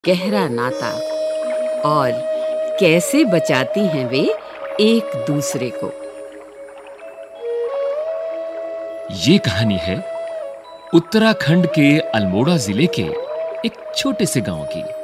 गहरा नाता और कैसे बचाती हैं वे एक दूसरे को। ये कहानी है उत्तराखंड के अल्मोड़ा जिले के एक छोटे से गांव की।